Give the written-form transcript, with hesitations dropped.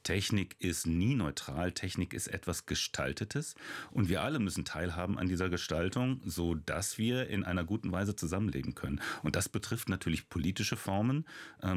Technik ist nie neutral, Technik ist etwas Gestaltetes und wir alle müssen teilhaben an dieser Gestaltung, so dass wir in einer guten Weise zusammenleben können. Und das betrifft natürlich politische Formen,